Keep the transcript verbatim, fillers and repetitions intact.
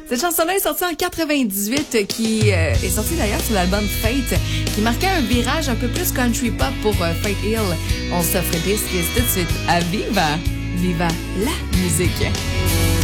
Cette chanson-là est sortie en quatre-vingt-dix-huit, qui euh, est sortie d'ailleurs sur l'album Fate, qui marquait un virage un peu plus country pop pour euh, Faith Hill. On s'offre disque tout de suite à Viva. Viva la musique.